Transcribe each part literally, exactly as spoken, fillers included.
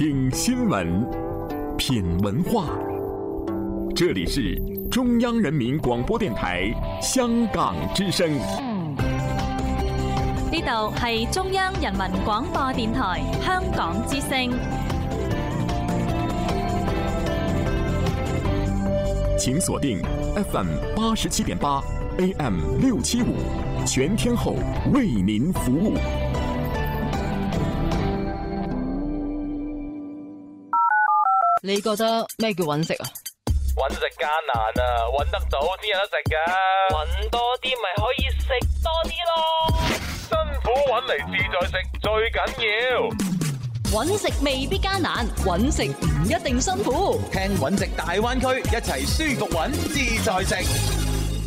聽新聞，品文化。這裡是中央人民廣播電台香港之聲。 呢度係中央人民廣播電台香港之聲。 請鎖定 F M 八十七點八 A M 六七五，全天候為您服務。 你覺得咩叫揾食啊？ 揾食艱難啊，揾得到先有得食噶。揾多啲咪可以食多啲咯。辛苦揾嚟自在食最緊要。 揾食未必艱難，揾食唔一定辛苦。 聽揾食大灣區，一齊舒服揾自在食。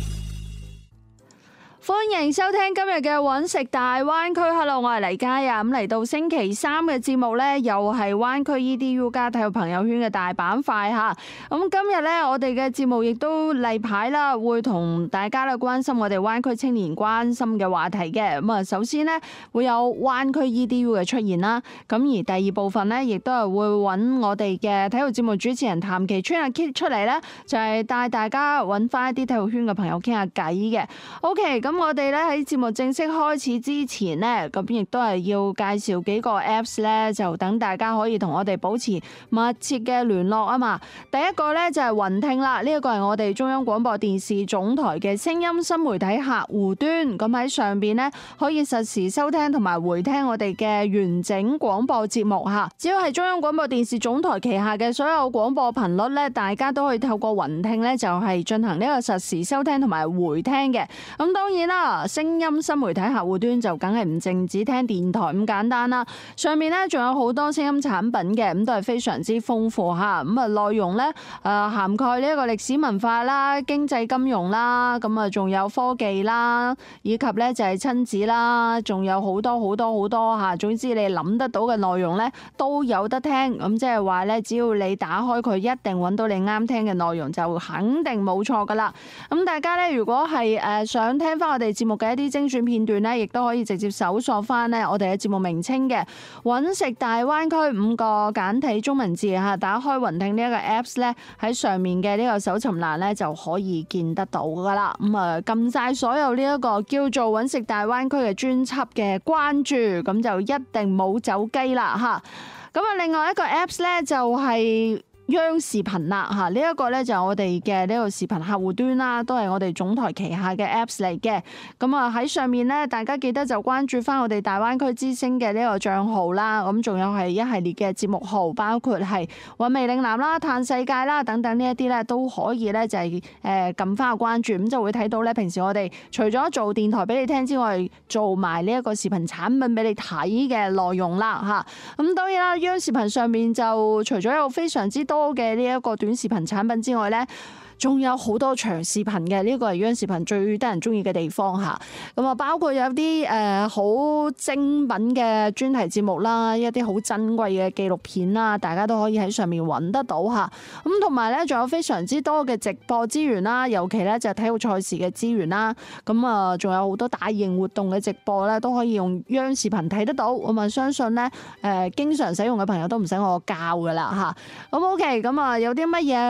歡迎收聽今日嘅揾食大灣區。Hello， 我係黎嘉啊。咁嚟到星期三嘅節目呢，又係灣區 E D U 加體育朋友圈嘅大板塊吓。咁今日呢，我哋嘅節目亦都例牌啦，會同大家咧關心我哋灣區青年關心嘅話題嘅。咁啊，首先呢，會有灣區 E D U 嘅出現啦。咁而第二部分呢，亦都係會揾我哋嘅體育節目主持人譚其川阿 Kit 出嚟呢，就係帶大家揾翻一啲體育圈嘅朋友傾下偈嘅。OK，咁。我哋咧喺節目正式開始之前呢，咁亦都係要介紹幾個 Apps 咧，就等大家可以同我哋保持密切嘅聯絡啊嘛。第一個咧就係雲聽啦，呢一個係我哋中央廣播電視總台嘅聲音新媒體客戶端，咁喺上邊呢，可以實時收聽同埋回聽我哋嘅完整廣播節目吓。只要係中央廣播電視總台旗下嘅所有廣播頻率咧，大家都可以透過雲聽咧，就係進行呢個實時收聽同埋回聽嘅。咁當然啦，聲音新媒體客戶端就梗係唔淨止聽電台咁簡單啦，上面咧仲有好多聲音產品嘅，咁都係非常之豐富吓。咁啊內容咧誒涵蓋呢一個歷史文化啦、經濟金融啦，咁啊仲有科技啦，以及咧就係親子啦，仲有好多好多好多吓。總之你諗得到嘅內容咧都有得聽，咁即係話咧，只要你打開佢，一定揾到你啱聽嘅內容，就肯定冇錯噶啦。咁大家咧如果係誒想聽翻我哋節目嘅一啲精選片段咧，亦都可以直接搜索翻咧我哋嘅節目名稱嘅揾食大灣區五個簡體中文字吓，打開雲聽呢一個 Apps 咧，喺上面嘅呢個搜尋欄咧就可以見得到噶啦。咁啊撳晒所有呢一個叫做揾食大灣區嘅專輯嘅關注，咁就一定冇走雞啦吓。咁啊另外一個 Apps 咧就係央視頻啦吓，呢一個咧就係我哋嘅呢個視頻客戶端啦，都係我哋總台旗下嘅 Apps 嚟嘅。咁啊喺上面咧，大家記得就關注翻我哋大灣區之聲嘅呢個賬號啦。咁仲有係一系列嘅節目號，包括係韻味嶺南啦、嘆世界啦等等呢一啲咧，都可以咧就係誒撳翻個關注，咁就會睇到咧平時我哋除咗做電台俾你聽之外，做埋呢一個視頻產品俾你睇嘅內容啦吓。咁當然啦，央視頻上面就除咗有非常之多多嘅呢一個短視頻產品之外咧，仲有好多長視頻嘅，呢個係央視頻最得人中意嘅地方吓。咁啊，包括有啲誒好精品嘅專題節目啦，一啲好珍貴嘅紀錄片啦，大家都可以喺上面揾得到吓。咁同埋咧，仲有非常之多嘅直播資源啦，尤其咧就係體育賽事嘅資源啦。咁啊，仲有好多大型活動嘅直播咧，都可以用央視頻睇得到。咁啊，相信咧誒經常使用嘅朋友都唔使我教噶啦吓。咁 OK， 咁啊有啲乜嘢